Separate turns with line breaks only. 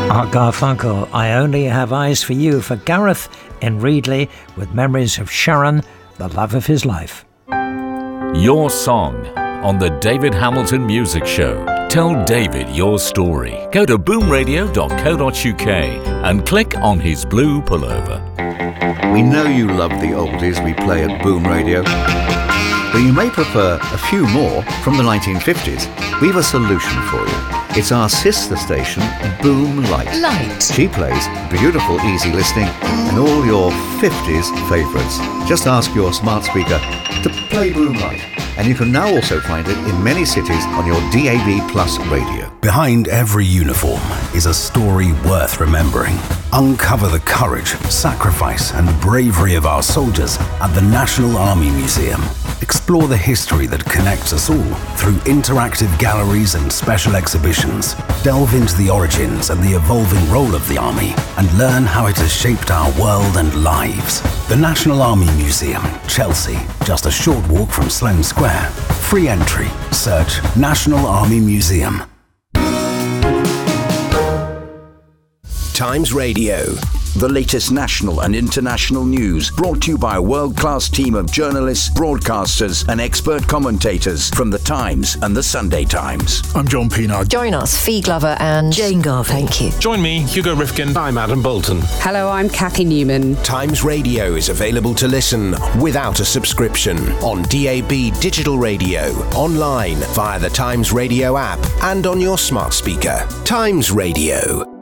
Art Garfunkel, I Only Have Eyes for You, for Gareth in Reedley with memories of Sharon, the love of his life.
Your song on the David Hamilton Music Show. Tell David your story. Go to boomradio.co.uk and click on his blue pullover.
We know you love the oldies we play at Boom Radio, but you may prefer a few more from the 1950s. We've a solution for you. It's our sister station, Boom Light. She plays beautiful, easy listening and all your 50s favourites. Just ask your smart speaker to play Boom Light. And you can now also find it in many cities on your DAB Plus radio.
Behind every uniform is a story worth remembering. Uncover the courage, sacrifice and bravery of our soldiers at the National Army Museum. Explore the history that connects us all through interactive galleries and special exhibitions. Delve into the origins and the evolving role of the Army and learn how it has shaped our world and lives. The National Army Museum, Chelsea, just a short walk from Sloane Square. Free entry. Search National Army Museum.
Times Radio. The latest national and international news brought to you by a world-class team of journalists, broadcasters and expert commentators from The Times and The Sunday Times.
I'm John Pienaar.
Join us, Fee Glover and Jane Garvey. Thank you.
Join me, Hugo Rifkin. I'm Adam Bolton.
Hello, I'm Kathy Newman.
Times Radio is available to listen without a subscription on DAB digital radio, online via the Times Radio app and on your smart speaker. Times Radio.